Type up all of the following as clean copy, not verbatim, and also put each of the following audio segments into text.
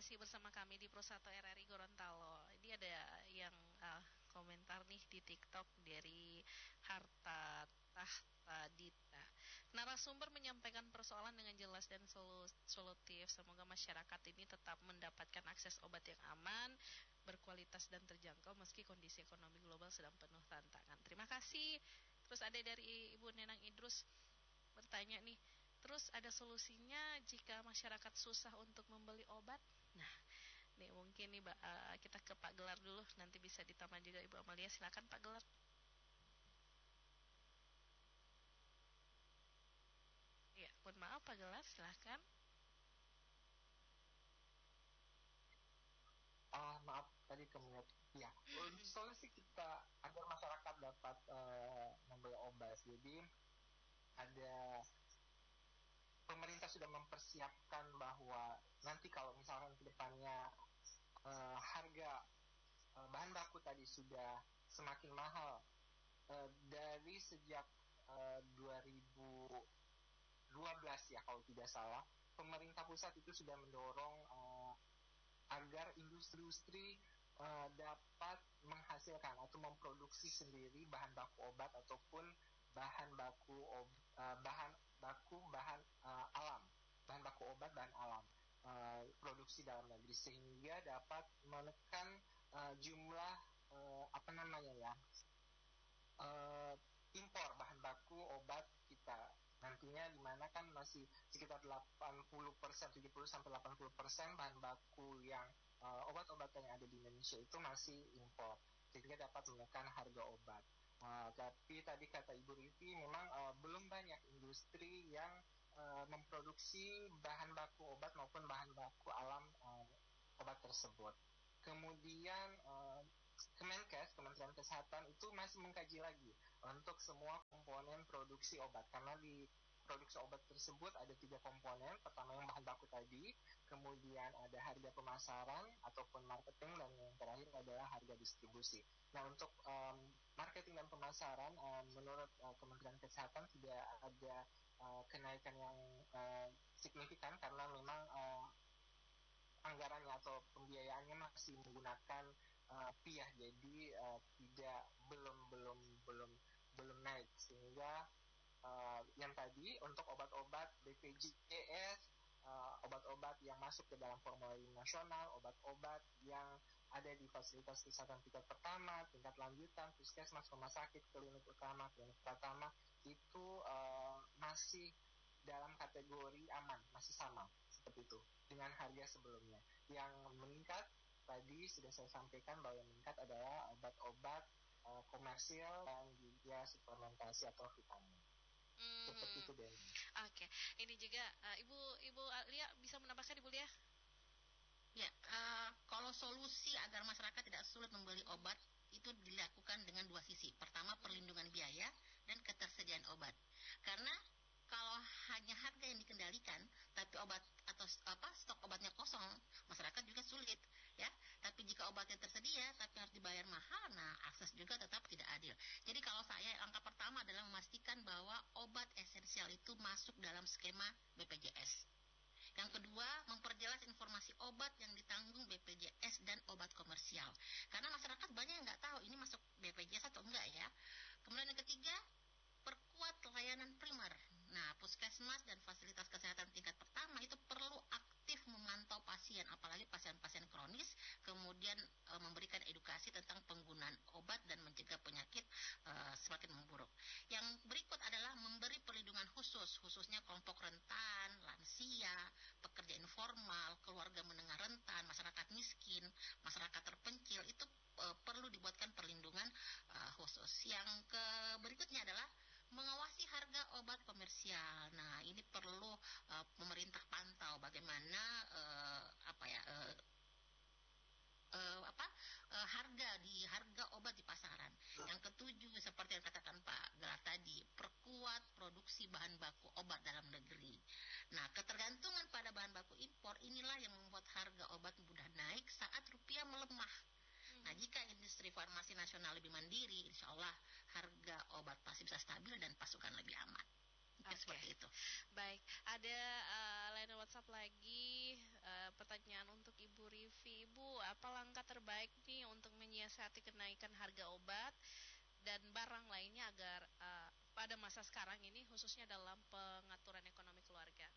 masih bersama kami di Pro 1 RRI Gorontalo. Ini ada yang komentar nih di TikTok dari Harta Tahta Dita. Narasumber menyampaikan persoalan dengan jelas dan solutif. Semoga masyarakat ini tetap mendapatkan akses obat yang aman, berkualitas dan terjangkau meski kondisi ekonomi global sedang penuh tantangan. Terima kasih. Terus ada dari Ibu Nenang Idrus bertanya nih, terus ada solusinya jika masyarakat susah untuk membeli obat? Nah, nih mungkin nih kita ke Pak Gelar dulu, nanti bisa ditambah juga Ibu Amalia. Silakan Pak Gelar. Ya, mohon maaf Pak Gelar, silakan. Maaf tadi kemudian ya. Solusi kita agar masyarakat dapat membeli obat. Jadi ada pemerintah sudah mempersiapkan bahwa nanti kalau misalkan ke depannya harga bahan baku tadi sudah semakin mahal dari sejak 2012 ya kalau tidak salah, pemerintah pusat itu sudah mendorong agar industri dapat menghasilkan atau memproduksi sendiri bahan baku obat ataupun bahan baku alam, bahan baku obat bahan alam, produksi dalam negeri, sehingga dapat menekan jumlah impor bahan baku obat kita nantinya, di mana kan masih sekitar 80%, 70-80% bahan baku yang obat-obatan yang ada di Indonesia itu masih impor, sehingga dapat menekan harga obat. Tapi tadi kata Ibu Rivi, memang belum banyak industri yang memproduksi bahan baku obat maupun bahan baku alam obat tersebut. Kemudian Kemenkes, Kementerian Kesehatan itu masih mengkaji lagi untuk semua komponen produksi obat, karena di produksi obat tersebut ada 3 komponen. Pertama yang bahan baku tadi, kemudian ada harga pemasaran ataupun marketing, dan yang terakhir adalah harga distribusi. Nah, untuk marketing dan pemasaran, menurut Kementerian Kesehatan tidak ada kenaikan yang signifikan, karena memang anggarannya atau pembiayaannya masih menggunakan rupiah, jadi belum naik, sehingga yang tadi untuk obat-obat BPJS, obat-obat yang masuk ke dalam formulir nasional, obat-obat yang ada di fasilitas kesehatan tingkat pertama, tingkat lanjutan, puskesmas, rumah sakit, klinik utama, klinik pratama, itu masih dalam kategori aman, masih sama seperti itu dengan harga sebelumnya. Yang meningkat tadi sudah saya sampaikan bahwa yang meningkat adalah obat-obat komersil dan juga suplementasi atau vitamin. Seperti itu deh. Oke. Ini juga Ibu Alia bisa menambahkan, Ibu Lia? Ya, kalau solusi agar masyarakat tidak sulit membeli obat itu dilakukan dengan 2 sisi. Pertama, perlindungan biaya dan ketersediaan obat. Karena kalau hanya harga yang dikendalikan, tapi obat atau stok obatnya kosong, masyarakat juga sulit, ya. Tapi jika obatnya tersedia, tapi harus dibayar mahal, nah akses juga tetap tidak adil. Jadi kalau saya, langkah pertama adalah memastikan bahwa obat esensial itu masuk dalam skema BPJS. Yang kedua, memperjelas informasi obat yang ditanggung BPJS dan obat komersial. Karena masyarakat banyak yang nggak tahu ini masuk BPJS atau enggak, ya. Kemudian yang ketiga, perkuat layanan primer. Nah, puskesmas dan fasilitas kesehatan tingkat pertama itu perlu aktif memantau pasien, apalagi pasien-pasien kronis, kemudian memberikan edukasi tentang penggunaan obat dan mencegah penyakit semakin memburuk. Yang berikut adalah memberi perlindungan khususnya kelompok rentan, lansia, pekerja informal, keluarga menengah rentan, masyarakat miskin, masyarakat terpencil, itu perlu dibuatkan perlindungan khusus. Yang berikutnya adalah mengawasi harga obat komersial. Nah, ini perlu pemerintah WhatsApp lagi, pertanyaan untuk Ibu Rivi. Ibu, apa langkah terbaik nih untuk menyiasati kenaikan harga obat dan barang lainnya agar pada masa sekarang ini khususnya dalam pengaturan ekonomi keluarga?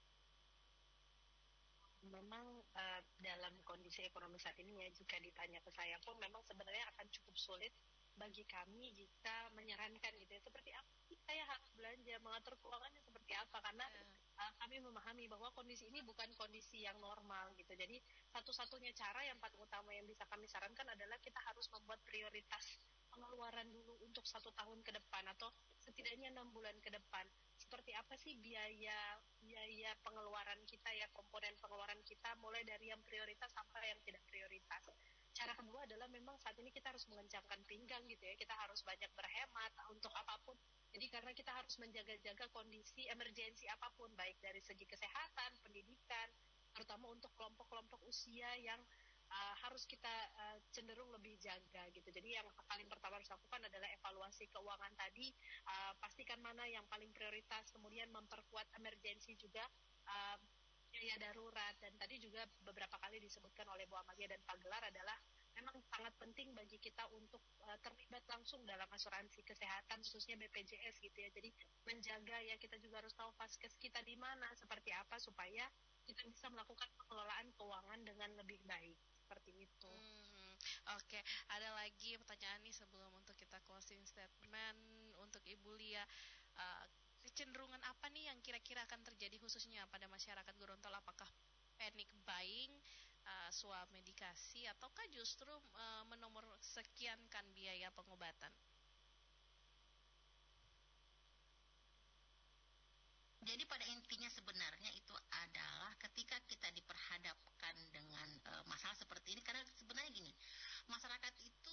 Memang dalam kondisi ekonomi saat ini ya, jika ditanya ke saya pun memang sebenarnya akan cukup sulit bagi kami jika menyarankan gitu ya, seperti apa sih saya harus belanja, mengatur keuangannya seperti apa, karena kami memahami bahwa kondisi ini bukan kondisi yang normal gitu. Jadi satu-satunya cara yang paling utama yang bisa kami sarankan adalah kita harus membuat prioritas pengeluaran dulu untuk 1 tahun ke depan atau setidaknya 6 bulan ke depan. Seperti apa sih biaya pengeluaran kita ya, komponen pengeluaran kita mulai dari yang prioritas sampai yang tidak prioritas. Cara kedua adalah memang saat ini kita harus mengencangkan pinggang gitu ya, kita harus banyak berhemat untuk apapun. Jadi karena kita harus menjaga-jaga kondisi emergensi apapun, baik dari segi kesehatan, pendidikan, terutama untuk kelompok-kelompok usia yang harus kita cenderung lebih jaga gitu. Jadi yang paling pertama harus lakukan adalah evaluasi keuangan tadi, pastikan mana yang paling prioritas, kemudian memperkuat emergensi juga, biaya darurat, dan tadi juga beberapa kali disebutkan oleh Bu Amalia dan Pak Gelar adalah memang sangat penting bagi kita untuk terlibat langsung dalam asuransi kesehatan khususnya BPJS gitu ya. Jadi menjaga ya, kita juga harus tahu vaskes kita di mana, seperti apa supaya kita bisa melakukan pengelolaan keuangan dengan lebih baik. Seperti itu. Oke, ada lagi pertanyaan nih sebelum untuk kita closing statement untuk Ibu Lia. Kecenderungan apa nih yang kira-kira akan terjadi khususnya pada masyarakat Gorontalo? Apakah panic buying, swamedikasi, ataukah justru menomor sekiankan biaya pengobatan? Jadi pada intinya sebenarnya itu adalah ketika kita diperhadapkan dengan masalah seperti ini, karena sebenarnya gini, masyarakat itu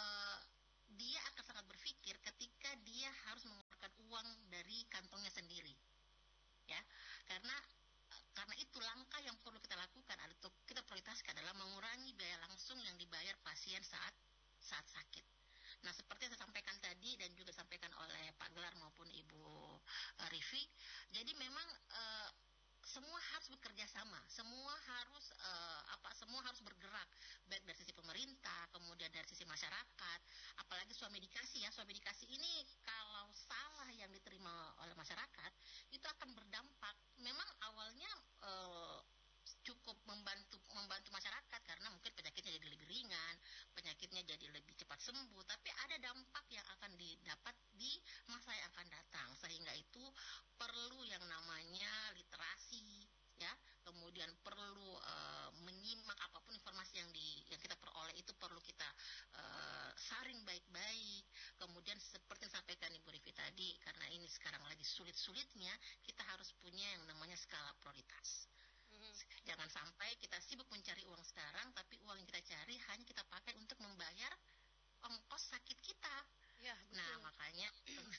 dia akan sangat berpikir ketika dia harus mengeluarkan uang dari kantongnya sendiri, ya, karena itu langkah yang perlu kita lakukan atau kita prioritaskan adalah mengurangi biaya langsung yang dibayar pasien saat sakit. Nah, seperti yang saya sampaikan tadi dan juga disampaikan oleh Pak Gelar maupun Ibu Rivi, jadi memang semua harus bekerja sama, semua harus bergerak, baik dari sisi pemerintah, kemudian dari sisi masyarakat, apalagi swamedikasi ya. Swamedikasi ini kalau salah yang diterima oleh masyarakat itu akan berdampak. Memang awalnya cukup membantu masyarakat karena mungkin penyakitnya jadi lebih ringan, penyakitnya jadi lebih cepat sembuh, tapi ada dampak yang akan didapat di masa yang akan datang, sehingga itu perlu yang namanya literasi ya, kemudian perlu menyimak apapun informasi yang kita peroleh itu perlu kita saring baik-baik. Kemudian seperti yang disampaikan Ibu Rivi tadi, karena ini sekarang lagi sulit-sulitnya, kita harus punya yang namanya skala prioritas. Jangan sampai kita sibuk mencari uang sekarang, tapi uang yang kita cari hanya kita pakai untuk membayar ongkos sakit kita. Ya, betul. Nah, makanya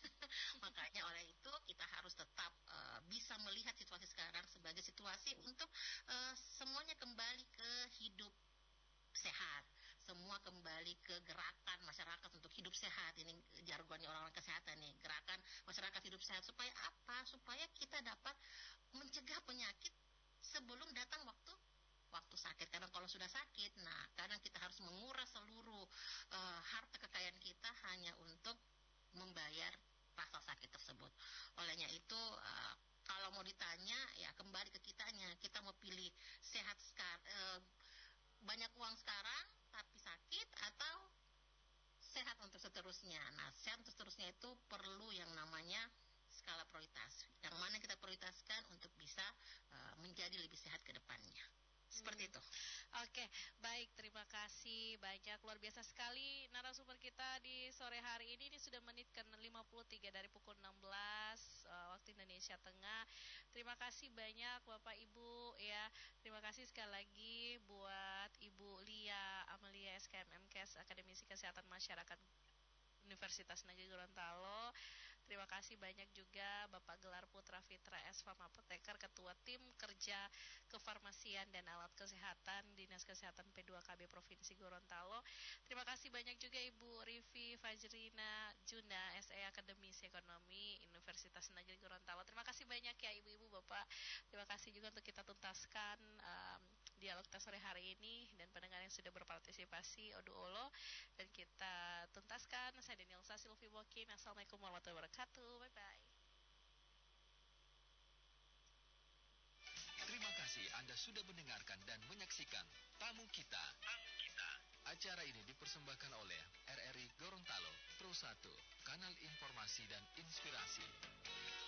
oleh itu kita harus tetap bisa melihat situasi sekarang sebagai situasi untuk semuanya kembali ke hidup sehat, semua kembali ke gerakan masyarakat untuk hidup sehat. Ini jargonnya orang-orang kesehatan nih, gerakan masyarakat hidup sehat. Supaya apa? Supaya kita dapat mencegah penyakit sebelum datang waktu sakit. Karena kalau sudah sakit, nah kadang kita harus menguras seluruh harta kekayaan kita hanya untuk membayar rasa sakit tersebut. Olehnya itu kalau mau ditanya ya kembali ke kitanya, kita mau pilih sehat sekarang, banyak uang sekarang tapi sakit, atau sehat untuk seterusnya. Nah, sehat untuk seterusnya itu perlu yang namanya skala prioritas. Yang mana kita prioritaskan untuk bisa menjadi lebih sehat ke depannya. Seperti itu. Oke, baik, terima kasih banyak. Luar biasa sekali narasumber kita di sore hari ini. Ini sudah menit ke 53 dari pukul 16 waktu Indonesia Tengah. Terima kasih banyak Bapak Ibu ya. Terima kasih sekali lagi buat Ibu Lia Amalia SKM MKes Akademisi Kesehatan Masyarakat Universitas Negeri Gorontalo. Terima kasih banyak juga Bapak Gelar Putra Fitra S.Farm Apoteker, Ketua Tim Kerja Kefarmasian dan Alat Kesehatan Dinas Kesehatan P2KB Provinsi Gorontalo. Terima kasih banyak juga Ibu Rivi Fajrina Juna, SE Akademisi Ekonomi Universitas Negeri Gorontalo. Terima kasih banyak ya Ibu-ibu Bapak. Terima kasih juga untuk kita tutup mendengarkan dialog kita sore hari ini dan pendengar yang sudah berpartisipasi Odu Olo, dan kita tuntaskan. Saya Danielsa Silvi Bokin. Assalamualaikum warahmatullahi wabarakatuh. Bye bye. Terima kasih Anda sudah mendengarkan dan menyaksikan Tamu Kita. Acara ini dipersembahkan oleh RRI Gorontalo Pro 1, Kanal Informasi dan Inspirasi.